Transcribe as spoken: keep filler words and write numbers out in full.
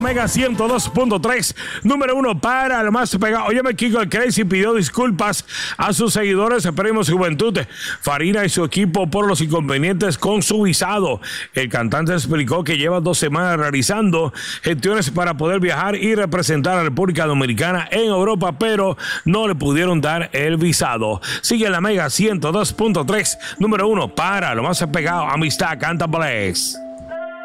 Mega ciento dos punto tres, número uno para lo más pegado. Óyeme, Kiko el Crazy pidió disculpas a sus seguidores de Premios Juventud, Farina y su equipo por los inconvenientes con su visado. El cantante explicó que lleva dos semanas realizando gestiones para poder viajar y representar a la República Dominicana en Europa, pero no le pudieron dar el visado. Sigue la Mega ciento dos punto tres, número uno para lo más pegado. Amistad, canta Blaze.